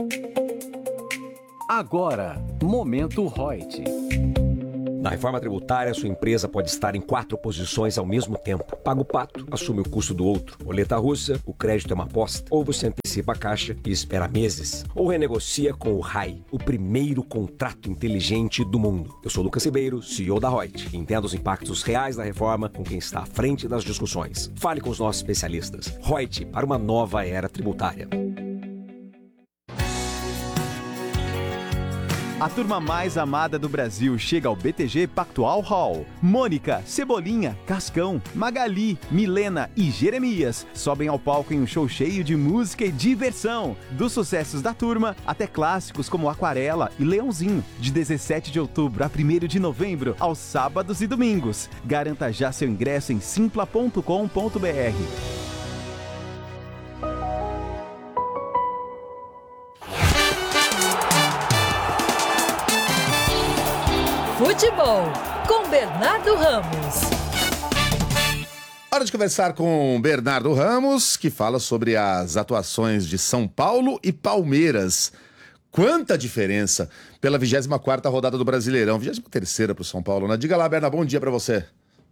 Agora, Momento Reut. Na reforma tributária, sua empresa pode estar em 4 posições ao mesmo tempo. Paga o pato, assume o custo do outro. Roleta russa, o crédito é uma aposta. Ou você antecipa a caixa e espera meses. Ou renegocia com o RAI, o primeiro contrato inteligente do mundo. Eu sou Lucas Ribeiro, CEO da Reut. Entenda os impactos reais da reforma com quem está à frente das discussões. Fale com os nossos especialistas. Reut, para uma nova era tributária. A turma mais amada do Brasil chega ao BTG Pactual Hall. Mônica, Cebolinha, Cascão, Magali, Milena e Jeremias sobem ao palco em um show cheio de música e diversão. Dos sucessos da turma até clássicos como Aquarela e Leãozinho. De 17 de outubro a 1º de novembro, aos sábados e domingos. Garanta já seu ingresso em simpla.com.br. Futebol, com Bernardo Ramos. Hora de conversar com Bernardo Ramos, que fala sobre as atuações de São Paulo e Palmeiras. Quanta diferença pela 24ª rodada do Brasileirão, 23ª para o São Paulo, né? Diga lá, Bernardo, bom dia para você.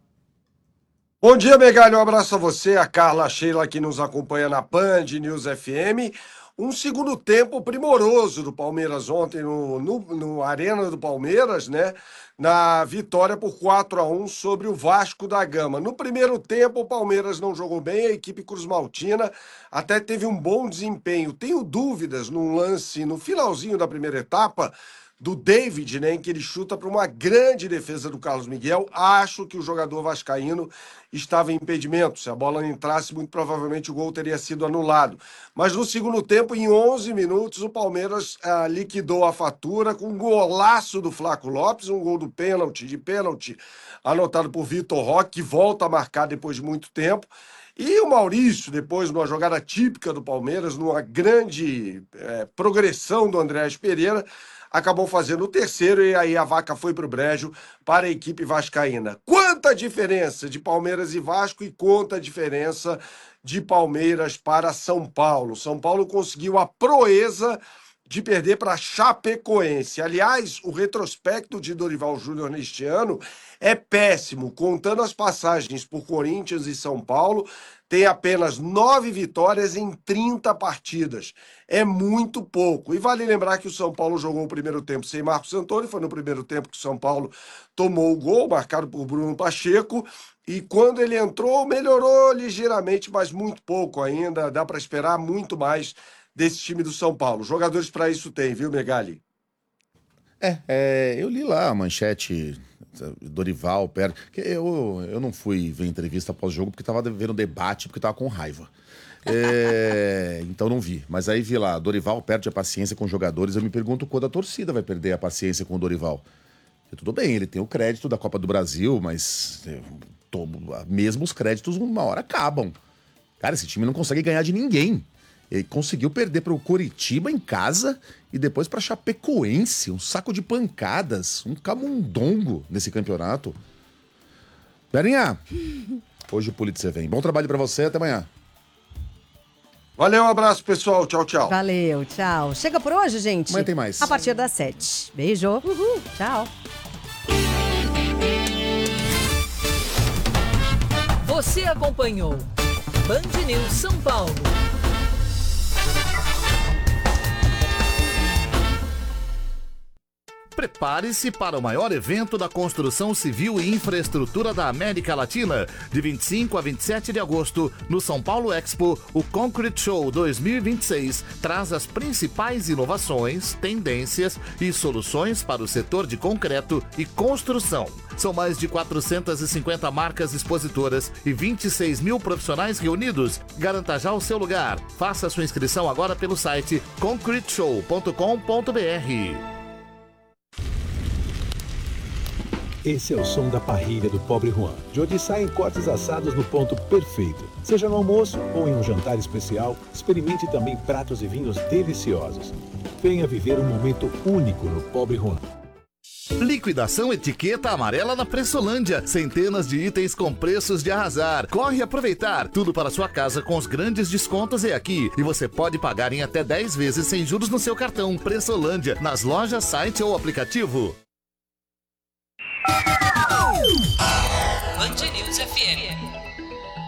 Bom dia, Megali, um abraço a você, a Carla, a Sheila que nos acompanha na Band News FM. Um segundo tempo primoroso do Palmeiras ontem no Arena do Palmeiras, né? Na vitória por 4-1 sobre o Vasco da Gama. No primeiro tempo, o Palmeiras não jogou bem, a equipe cruzmaltina até teve um bom desempenho. Tenho dúvidas num lance no finalzinho da primeira etapa do David, né, em que ele chuta para uma grande defesa do Carlos Miguel. Acho que o jogador vascaíno estava em impedimento. Se a bola entrasse, muito provavelmente o gol teria sido anulado. Mas no segundo tempo, em 11 minutos, o Palmeiras liquidou a fatura com um golaço do Flaco Lopes, um gol de pênalti, anotado por Vitor Roque, que volta a marcar depois de muito tempo. E o Maurício, depois, numa jogada típica do Palmeiras, numa grande progressão do Andréas Pereira, acabou fazendo o terceiro e aí a vaca foi para o brejo para a equipe vascaína. Quanta diferença de Palmeiras e Vasco e quanta diferença de Palmeiras para São Paulo. São Paulo conseguiu a proeza de perder para Chapecoense. Aliás, o retrospecto de Dorival Júnior neste ano é péssimo. Contando as passagens por Corinthians e São Paulo, tem apenas 9 vitórias em 30 partidas. É muito pouco. E vale lembrar que o São Paulo jogou o primeiro tempo sem Marcos Antônio. Foi no primeiro tempo que o São Paulo tomou o gol, marcado por Bruno Pacheco. E quando ele entrou, melhorou ligeiramente, mas muito pouco ainda. Dá para esperar muito mais desse time do São Paulo. Jogadores para isso tem, viu, Megali? Eu li lá a manchete, Dorival, eu não fui ver entrevista pós-jogo porque estava vendo debate, porque estava com raiva. Então não vi. Mas aí vi lá, Dorival perde a paciência com os jogadores. Eu me pergunto quando a torcida vai perder a paciência com o Dorival. Tudo bem, ele tem o crédito da Copa do Brasil, mas mesmo os créditos uma hora acabam. Cara, esse time não consegue ganhar de ninguém. Ele conseguiu perder para o Coritiba em casa e depois para Chapecoense, um saco de pancadas, um camundongo nesse campeonato. Berinha, hoje o Pulitzer vem. Bom trabalho para você, até amanhã. Valeu, um abraço, pessoal. Tchau, tchau. Valeu, tchau. Chega por hoje, gente. Amanhã tem mais. A partir das 7. Beijo. Uhul. Tchau. Você acompanhou Band News São Paulo. Prepare-se para o maior evento da construção civil e infraestrutura da América Latina. De 25 a 27 de agosto, no São Paulo Expo, o Concrete Show 2026 traz as principais inovações, tendências e soluções para o setor de concreto e construção. São mais de 450 marcas expositoras e 26 mil profissionais reunidos. Garanta já o seu lugar. Faça sua inscrição agora pelo site concreteshow.com.br. Esse é o som da parrilha do Pobre Juan, de onde saem cortes assados no ponto perfeito. Seja no almoço ou em um jantar especial, experimente também pratos e vinhos deliciosos. Venha viver um momento único no Pobre Juan. Liquidação etiqueta amarela na Pressolândia. Centenas de itens com preços de arrasar. Corre aproveitar. Tudo para sua casa com os grandes descontos é aqui. E você pode pagar em até 10 vezes sem juros no seu cartão. Pressolândia, nas lojas, site ou aplicativo. Band News FM.